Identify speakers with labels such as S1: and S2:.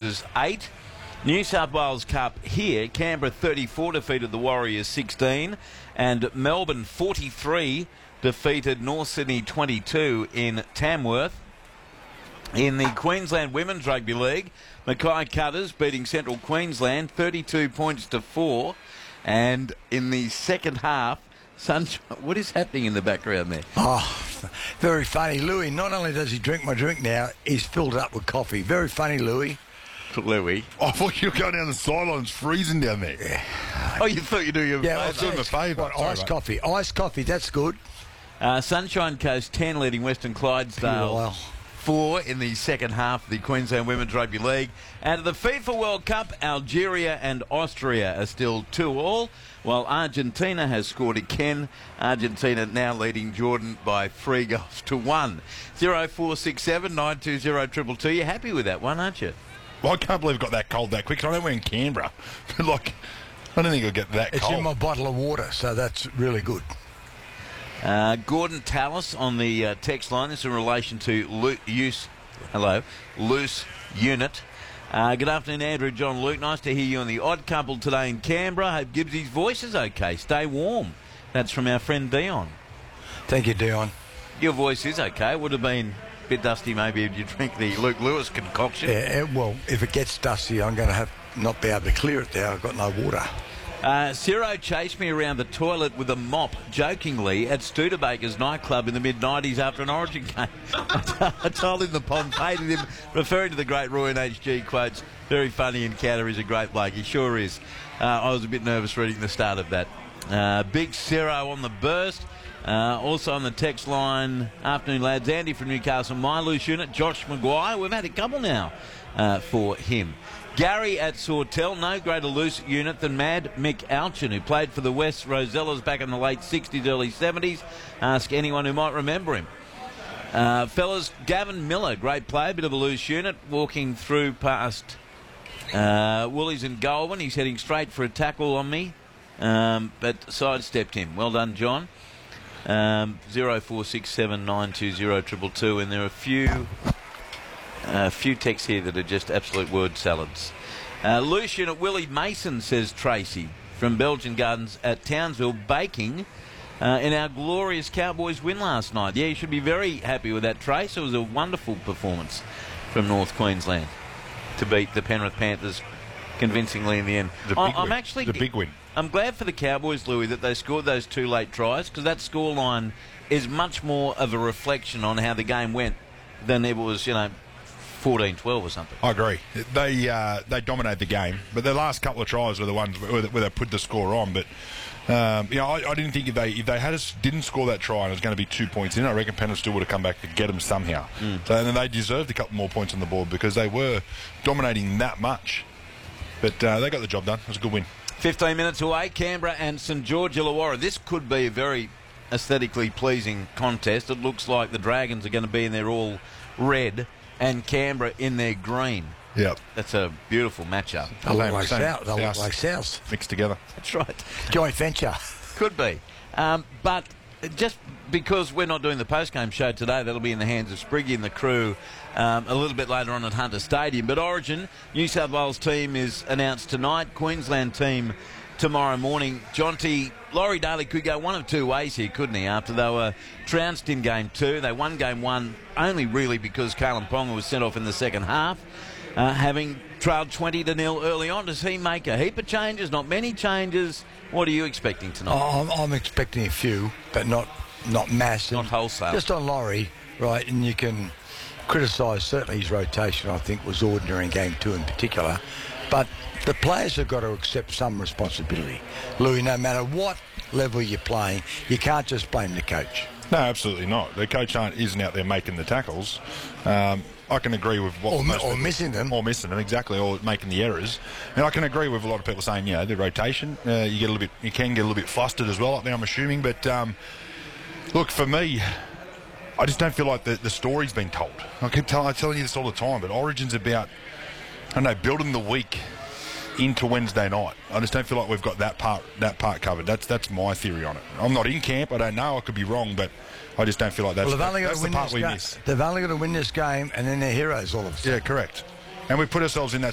S1: Roosters 8. New South Wales Cup here. Canberra 34 defeated the Warriors 16. And Melbourne 43 defeated North Sydney 22 in Tamworth. In the Queensland Women's Rugby League, Mackay Cutters beating Central Queensland 32 points to 4. And in the second half, Sunshine, what is happening in the background there?
S2: Oh, very funny. Louis, not only does he drink my drink now, he's filled it up with coffee. Very funny, Louis.
S1: Louis.
S3: I thought you were going down the sidelines freezing down there.
S2: Yeah.
S1: Oh, you thought you'd do your...
S2: Yeah,
S3: I was doing my favour.
S2: Iced coffee. Iced coffee, that's good.
S1: Sunshine Coast 10 leading Western Clydesdale.
S2: Wow.
S1: 4 in the second half of the Queensland Women's Rugby League. And at the FIFA World Cup, Algeria and Austria are still 2-2, while Argentina has scored again. Argentina now leading Jordan by 3-1. 0467 920 222. You're happy with that one, aren't you?
S3: Well, I can't believe it got that cold that quick. I know we're in Canberra. Like, I don't think it'll get that
S2: It's
S3: cold.
S2: in my bottle of water, so that's really good.
S1: Gordon Tallis on the text line. This is in relation to loose unit. Good afternoon, Andrew, John, Luke. Nice to hear you on the Odd Couple today in Canberra. Hope Gibbsy's voice is okay. Stay warm. That's from our friend Dion.
S2: Thank you, Dion.
S1: Your voice is okay. Would have been a bit dusty maybe if you drink the Luke Lewis concoction.
S2: Yeah, well, if it gets dusty, I'm going to have not be able to clear it there. I've got no water.
S1: Ciro chased me around the toilet with a mop, jokingly, at Studebaker's nightclub in the mid-90s after an Origin game. I told him the Poms hated him, referring to the great Roy and HG quotes. Very funny encounter. He's a great bloke. He sure is. I was a bit nervous reading the start of that. Big Ciro on the burst. Also on the text line, afternoon lads, Andy from Newcastle, my loose unit, Josh Maguire. We've had a couple now for him. Gary at Sawtell, no greater loose unit than Mad Mick Alchin, who played for the West Rosellas back in the late 60s, early 70s. Ask anyone who might remember him. Fellas, Gavin Miller, great player, bit of a loose unit, walking through past Woolies and Goulburn. He's heading straight for a tackle on me, but sidestepped him. Well done, John. 0467 920 222, and there are a few texts here that are just absolute word salads. Loose unit Willie Mason, says Tracy from Belgian Gardens at Townsville, baking in our glorious Cowboys win last night. Yeah, you should be very happy with that, Trace. It was a wonderful performance from North Queensland to beat the Penrith Panthers convincingly in the end.
S3: The big win.
S1: I'm glad for the Cowboys, Louis, that they scored those 2 late tries, because that scoreline is much more of a reflection on how the game went than it was, 14-12 or something.
S3: I agree. They dominated the game, but the last couple of tries were the ones where they put the score on. But I didn't think if they didn't score that try and it was going to be 2 points in, I reckon Penrith still would have come back to get them somehow. So and then they deserved a couple more points on the board because they were dominating that much. But they got the job done. It was a good win.
S1: 15 minutes away, Canberra and St George Illawarra. This could be a very aesthetically pleasing contest. It looks like the Dragons are going to be in their all red and Canberra in their green.
S3: Yep.
S1: That's a beautiful matchup.
S2: They look like South. They look like South.
S3: Mixed together.
S1: That's right.
S2: Joint venture.
S1: Could be. But just because we're not doing the post-game show today, that'll be in the hands of Spriggy and the crew a little bit later on at Hunter Stadium. But Origin, New South Wales team is announced tonight. Queensland team tomorrow morning. Jonty, Laurie Daly could go one of two ways here, couldn't he? After they were trounced in Game 2. They won Game 1 only really because Kalen Ponga was sent off in the second half, having trailed 20-0 early on. Does he make a heap of changes? Not many changes. What are you expecting tonight?
S2: I'm expecting a few, but not massive.
S1: Not wholesale.
S2: Just on Laurie, right, and you can criticise certainly his rotation, I think, was ordinary in Game 2 in particular. But the players have got to accept some responsibility. Louis, no matter what level you're playing, you can't just blame the coach.
S3: No, absolutely not. The coach isn't out there making the tackles. I can agree with what
S2: or missing them.
S3: Or missing them, exactly, or making the errors. And I can agree with a lot of people saying, the rotation, you can get a little bit flustered as well up there, I'm assuming. But look, for me, I just don't feel like the story's been told. I'm telling you this all the time, but Origin's about, building the week into Wednesday night. I just don't feel like we've got that part covered. That's my theory on it. I'm not in camp. I don't know. I could be wrong, but I just don't feel like that's the part we miss.
S2: They've only got to win this game, and then they're heroes all of a sudden.
S3: Yeah, correct. And we put ourselves in that